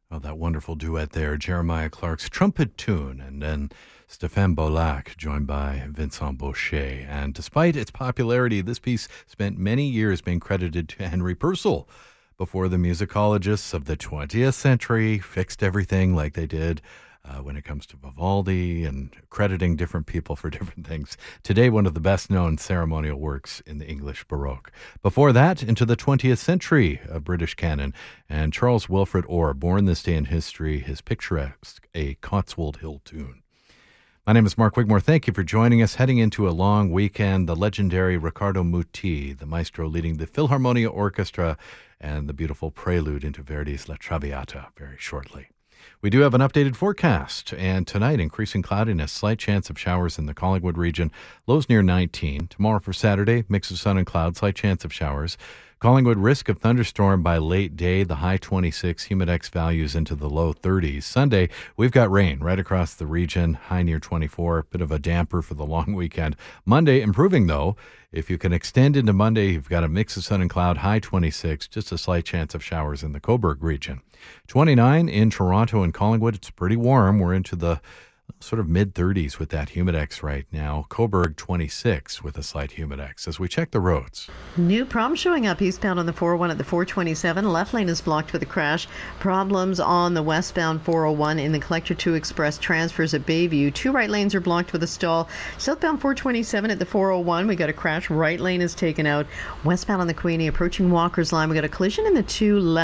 Oh, that wonderful duet there, Jeremiah Clark's trumpet tune, and then Stéphane Bollac, joined by Vincent Bochet. And despite its popularity, this piece spent many years being credited to Henry Purcell before the musicologists of the 20th century fixed everything like they did when it comes to Vivaldi and crediting different people for different things. Today, one of the best-known ceremonial works in the English Baroque. Before that, into the 20th century, a British canon, and Charles Wilfred Orr, born this day in history, his picturesque A Cotswold Hill Tune. My name is Mark Wigmore. Thank you for joining us. Heading into a long weekend, the legendary Riccardo Muti, the maestro leading the Philharmonia Orchestra, and the beautiful prelude into Verdi's La Traviata very shortly. We do have an updated forecast, and tonight, increasing cloudiness, slight chance of showers in the Collingwood region, lows near 19. Tomorrow for Saturday, mix of sun and clouds, slight chance of showers. Collingwood, risk of thunderstorm by late day, the high 26, humidex values into the low 30s. Sunday, we've got rain right across the region, high near 24, bit of a damper for the long weekend. Monday, improving though. If you can extend into Monday, you've got a mix of sun and cloud, high 26, just a slight chance of showers in the Cobourg region. 29 in Toronto and Collingwood. It's pretty warm. We're into the sort of mid-30s with that humidex right now. Cobourg 26 with a slight humidex as we check the roads. New problems showing up eastbound on the 401 at the 427. Left lane is blocked with a crash. Problems on the westbound 401 in the Collector 2 Express transfers at Bayview. Two right lanes are blocked with a stall. Southbound 427 at the 401, we got a crash. Right lane is taken out. Westbound on the Queenie approaching Walker's Line, we got a collision in the two left.